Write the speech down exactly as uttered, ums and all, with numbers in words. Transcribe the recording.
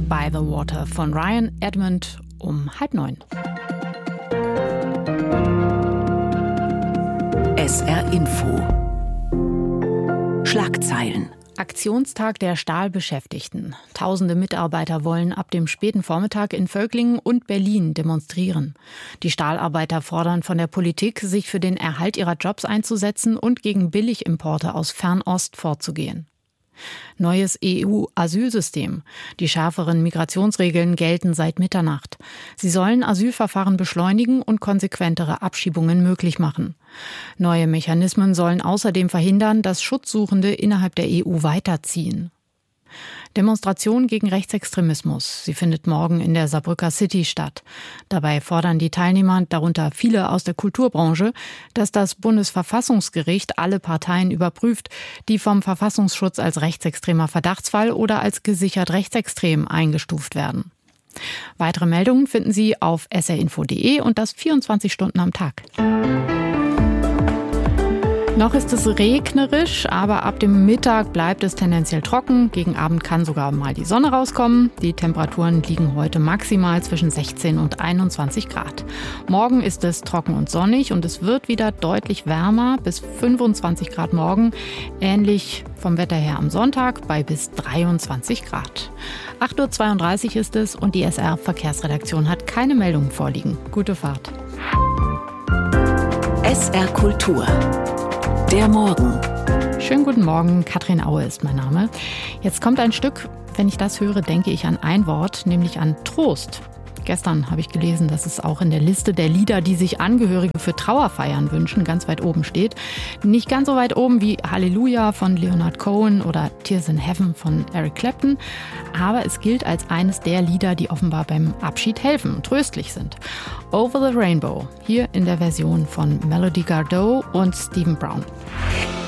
By the Water von Ryan Edmund um halb neun. S R Info. Schlagzeilen. Aktionstag der Stahlbeschäftigten. Tausende Mitarbeiter wollen ab dem späten Vormittag in Völklingen und Berlin demonstrieren. Die Stahlarbeiter fordern von der Politik, sich für den Erhalt ihrer Jobs einzusetzen und gegen Billigimporte aus Fernost vorzugehen. Neues E U-Asylsystem. Die schärferen Migrationsregeln gelten seit Mitternacht. Sie sollen Asylverfahren beschleunigen und konsequentere Abschiebungen möglich machen. Neue Mechanismen sollen außerdem verhindern, dass Schutzsuchende innerhalb der E U weiterziehen. Demonstration gegen Rechtsextremismus. Sie findet morgen in der Saarbrücker City statt. Dabei fordern die Teilnehmer, darunter viele aus der Kulturbranche, dass das Bundesverfassungsgericht alle Parteien überprüft, die vom Verfassungsschutz als rechtsextremer Verdachtsfall oder als gesichert rechtsextrem eingestuft werden. Weitere Meldungen finden Sie auf s r info punkt d e und das vierundzwanzig Stunden am Tag. Noch ist es regnerisch, aber ab dem Mittag bleibt es tendenziell trocken. Gegen Abend kann sogar mal die Sonne rauskommen. Die Temperaturen liegen heute maximal zwischen sechzehn und einundzwanzig Grad. Morgen ist es trocken und sonnig und es wird wieder deutlich wärmer, bis fünfundzwanzig Grad morgen. Ähnlich vom Wetter her am Sonntag bei bis dreiundzwanzig Grad. acht Uhr zweiunddreißig ist es und die S R-Verkehrsredaktion hat keine Meldungen vorliegen. Gute Fahrt. S R Kultur. Der Morgen. Schönen guten Morgen, Katrin Aue ist mein Name. Jetzt kommt ein Stück, wenn ich das höre, denke ich an ein Wort, nämlich an Trost. Gestern habe ich gelesen, dass es auch in der Liste der Lieder, die sich Angehörige für Trauerfeiern wünschen, ganz weit oben steht. Nicht ganz so weit oben wie Halleluja von Leonard Cohen oder Tears in Heaven von Eric Clapton, aber es gilt als eines der Lieder, die offenbar beim Abschied helfen und tröstlich sind. Over the Rainbow, hier in der Version von Melody Gardot und Stephen Brown.